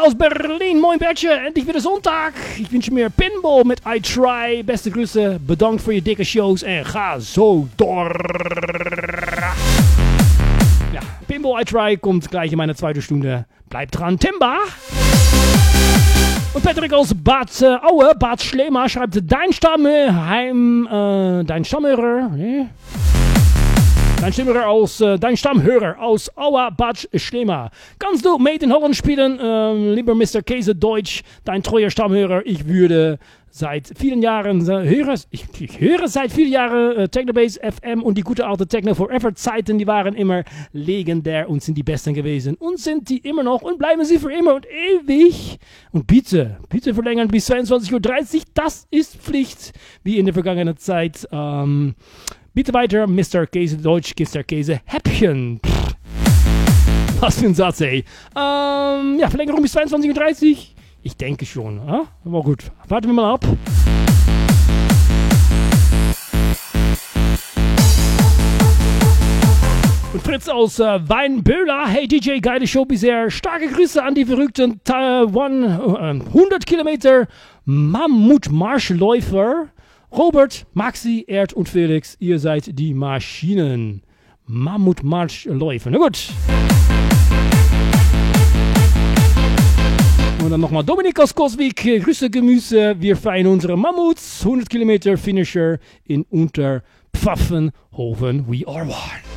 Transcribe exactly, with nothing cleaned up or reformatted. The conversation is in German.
aus Berlin. Moin Bertje, endlich wieder Sonntag. Ich wünsche mir Pinball mit I Try. Beste Grüße, bedankt voor je dikke shows en ga zo door. Ja, Pinball I Try kommt gleich in meine zweite Stunde. Bleibt dran, Timba. Und Patrick aus Bad äh, Aue, Bad Schlema, schreibt dein Stammheim, äh, dein Stammhörer, nee. Dein Stammhörer aus, äh, dein Stammhörer aus Aue, Bad Schlema. Kannst du Made in Holland spielen, ähm, lieber Mister Käse Deutsch, dein treuer Stammhörer? Ich würde seit vielen Jahren äh, höre, ich, ich höre seit vielen Jahren äh, Technobase F M und die gute alte Techno Forever Zeiten, die waren immer legendär und sind die besten gewesen und sind die immer noch und bleiben sie für immer und ewig. Und bitte, bitte verlängern bis zweiundzwanzig Uhr dreißig, das ist Pflicht, wie in der vergangenen Zeit. Ähm, bitte weiter, Mister Käse Deutsch, Mister Käse Häppchen. Pff. Was für ein Satz, ey. Ähm, ja, Verlängerung bis zweiundzwanzig Uhr dreißig. Ich denke schon. Huh? Aber gut, warten wir mal ab. Und Fritz aus äh, Weinböhler. Hey D J, geile Show bisher. Starke Grüße an die verrückten Taiwan äh, hundert Kilometer Mammutmarschläufer. Robert, Maxi, Erd und Felix, ihr seid die Maschinen. Mammutmarschläufer. Na gut. Und dann nochmal Dominik aus Kosvik. Grüße Gemüse. Wir feiern unsere Mammuts. hundert Kilometer Finisher in Unterpfaffenhofen. We are one.